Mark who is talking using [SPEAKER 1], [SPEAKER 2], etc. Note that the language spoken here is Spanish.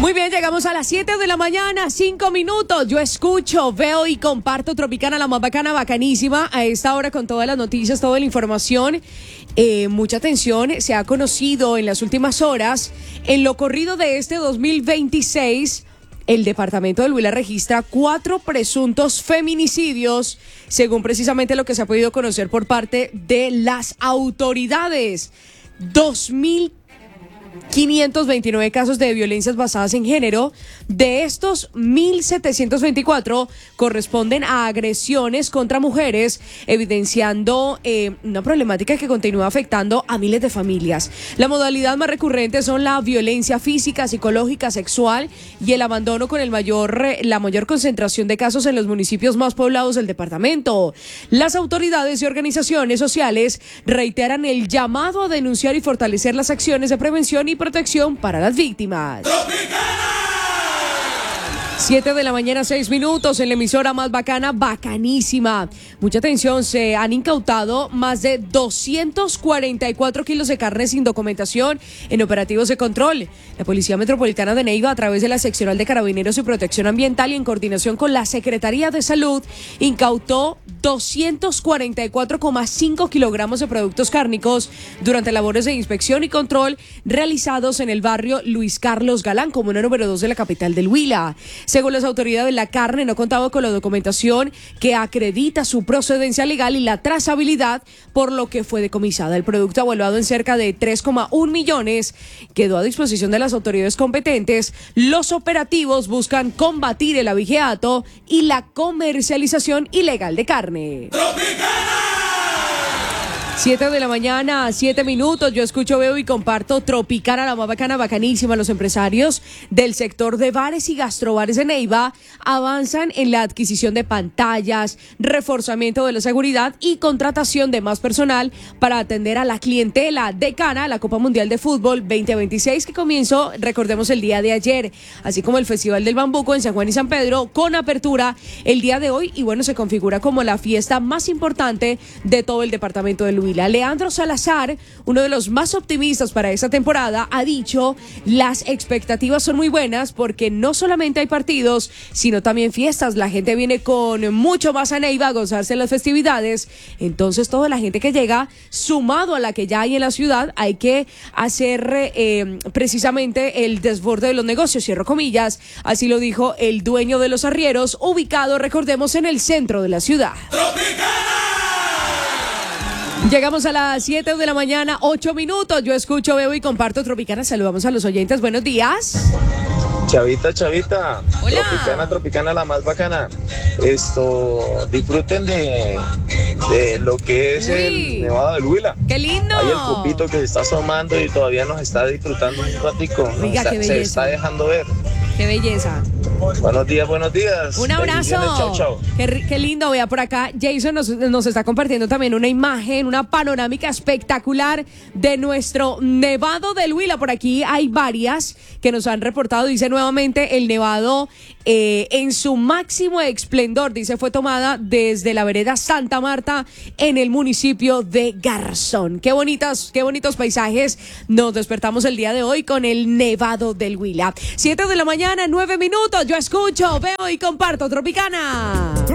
[SPEAKER 1] Muy bien, llegamos a las 7 de la mañana, 5 minutos. Yo escucho, veo y comparto Tropicana, la más bacana, bacanísima. A esta hora con todas las noticias, toda la información. Mucha atención, se ha conocido en las últimas horas, en lo corrido de este 2026, el departamento del Huila registra 4 presuntos feminicidios, según precisamente lo que se ha podido conocer por parte de las autoridades. 2.529 casos de violencias basadas en género. De estos, 1.724 corresponden a agresiones contra mujeres, evidenciando una problemática que continúa afectando a miles de familias. La modalidad más recurrente son la violencia física, psicológica, sexual y el abandono, con la mayor concentración de casos en los municipios más poblados del departamento. Las autoridades y organizaciones sociales reiteran el llamado a denunciar y fortalecer las acciones de prevención y protección para las víctimas. 7 de la mañana, 6 minutos, en la emisora más bacana, bacanísima. Mucha atención, se han incautado más de 244 kilos de carne sin documentación en operativos de control. La Policía Metropolitana de Neiva, a través de la Seccional de Carabineros y Protección Ambiental y en coordinación con la Secretaría de Salud, incautó 244,5 kilogramos de productos cárnicos durante labores de inspección y control realizados en el barrio Luis Carlos Galán, comuna número 2 de la capital del Huila. Según las autoridades, la carne no contaba con la documentación que acredita su procedencia legal y la trazabilidad, por lo que fue decomisada. El producto, evaluado en cerca de 3,1 millones, quedó a disposición de las autoridades competentes. Los operativos buscan combatir el abigeato y la comercialización ilegal de carne. ¡Tropicana! 7 de la mañana, 7 minutos. Yo escucho, veo y comparto Tropicana, la más bacana, bacanísima. Los empresarios del sector de bares y gastrobares de Neiva avanzan en la adquisición de pantallas, reforzamiento de la seguridad y contratación de más personal para atender a la clientela de cara a la Copa Mundial de Fútbol 2026, que comenzó, recordemos, el día de ayer, así como el Festival del Bambuco en San Juan y San Pedro, con apertura el día de hoy, y bueno, se configura como la fiesta más importante de todo el departamento del Huila. Leandro Salazar, uno de los más optimistas para esta temporada, ha dicho: las expectativas son muy buenas porque no solamente hay partidos, sino también fiestas. La gente viene con mucho más a Neiva a gozarse las festividades. Entonces, toda la gente que llega, sumado a la que ya hay en la ciudad, hay que hacer precisamente el desborde de los negocios, cierro comillas. Así lo dijo el dueño de los arrieros, ubicado, recordemos, en el centro de la ciudad. Llegamos a las 7 de la mañana, 8 minutos. Yo escucho, veo y comparto Tropicana. Saludamos a los oyentes. Buenos días.
[SPEAKER 2] Chavita.
[SPEAKER 1] Hola.
[SPEAKER 2] Tropicana, la más bacana. Disfruten de lo que es el Nevado del Huila.
[SPEAKER 1] ¡Qué lindo!
[SPEAKER 2] Hay el cupito que se está asomando y todavía nos está disfrutando un ratico.
[SPEAKER 1] Oiga, qué belleza.
[SPEAKER 2] Se está dejando ver.
[SPEAKER 1] ¡Qué belleza!
[SPEAKER 2] Buenos días.
[SPEAKER 1] Un abrazo.
[SPEAKER 2] Chau.
[SPEAKER 1] Qué lindo. Vea por acá, Jason nos está compartiendo también una imagen, una panorámica espectacular de nuestro Nevado del Huila. Por aquí hay varias que nos han reportado. Dice nuevamente, el Nevado en su máximo esplendor, dice, fue tomada desde la vereda Santa Marta en el municipio de Garzón. Qué bonitos paisajes nos despertamos el día de hoy con el Nevado del Huila. 7 de la mañana, 9 minutos. Yo escucho, veo y comparto Tropicana.